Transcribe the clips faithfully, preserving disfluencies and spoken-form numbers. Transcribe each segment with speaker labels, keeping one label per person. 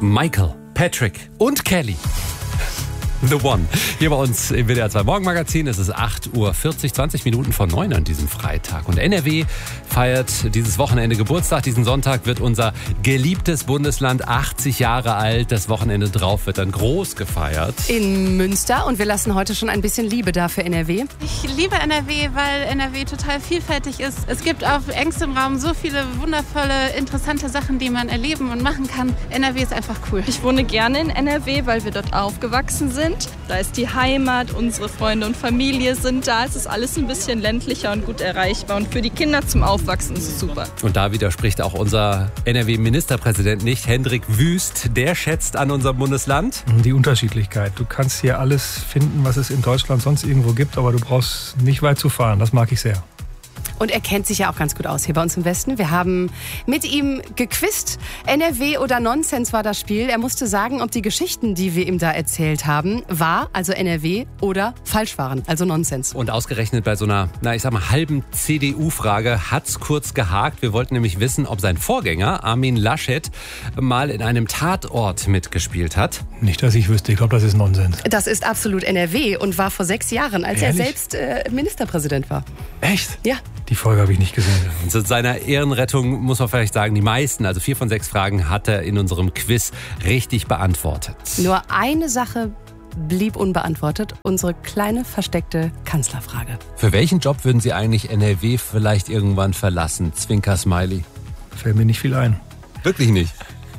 Speaker 1: Michael, Patrick und Kelly. The One. Hier bei uns im W D R zwei Morgenmagazin. Es ist acht Uhr vierzig, zwanzig Minuten vor neun an diesem Freitag. Und N R W feiert dieses Wochenende Geburtstag. Diesen Sonntag wird unser geliebtes Bundesland achtzig Jahre alt. Das Wochenende drauf wird dann groß gefeiert.
Speaker 2: In Münster. Und wir lassen heute schon ein bisschen Liebe da für N R W.
Speaker 3: Ich liebe N R W, weil N R W total vielfältig ist. Es gibt auf engstem Raum so viele wundervolle, interessante Sachen, die man erleben und machen kann. N R W ist einfach cool.
Speaker 4: Ich wohne gerne in N R W, weil wir dort aufgewachsen sind. Da ist die Heimat, unsere Freunde und Familie sind da. Es ist alles ein bisschen ländlicher und gut erreichbar. Und für die Kinder zum Aufwachsen ist es super.
Speaker 1: Und da widerspricht auch unser N R W-Ministerpräsident nicht, Hendrik Wüst. Der schätzt an unserem Bundesland
Speaker 5: die Unterschiedlichkeit. Du kannst hier alles finden, was es in Deutschland sonst irgendwo gibt, aber du brauchst nicht weit zu fahren. Das mag ich sehr.
Speaker 2: Und er kennt sich ja auch ganz gut aus hier bei uns im Westen. Wir haben mit ihm gequizt. N R W oder Nonsens war das Spiel. Er musste sagen, ob die Geschichten, die wir ihm da erzählt haben, wahr, also N R W, oder falsch waren, also Nonsens.
Speaker 1: Und ausgerechnet bei so einer, na ich sag mal, halben C D U-Frage hat's kurz gehakt. Wir wollten nämlich wissen, ob sein Vorgänger, Armin Laschet, mal in einem Tatort mitgespielt hat.
Speaker 5: Nicht, dass ich wüsste. Ich glaube, das ist Nonsens.
Speaker 2: Das ist absolut N R W und war vor sechs Jahren, als
Speaker 5: Ehrlich?
Speaker 2: er selbst äh, Ministerpräsident war.
Speaker 5: Echt?
Speaker 2: Ja.
Speaker 5: Die Folge habe ich nicht gesehen.
Speaker 1: Und zu seiner Ehrenrettung muss man vielleicht sagen, die meisten, also vier von sechs Fragen, hat er in unserem Quiz richtig beantwortet.
Speaker 2: Nur eine Sache blieb unbeantwortet, unsere kleine versteckte Kanzlerfrage.
Speaker 1: Für welchen Job würden Sie eigentlich N R W vielleicht irgendwann verlassen? Zwinker-Smiley.
Speaker 5: Fällt mir nicht viel ein.
Speaker 1: Wirklich nicht?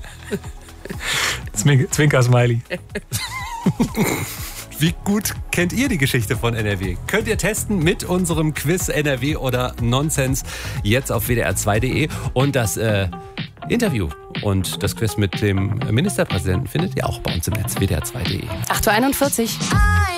Speaker 5: Zwink- Zwinker-Smiley.
Speaker 1: Wie gut kennt ihr die Geschichte von N R W? Könnt ihr testen mit unserem Quiz N R W oder Nonsens jetzt auf W D R zwei Punkt de. Und das äh, Interview und das Quiz mit dem Ministerpräsidenten findet ihr auch bei uns im Netz W D R zwei Punkt de.
Speaker 2: acht Uhr einundvierzig.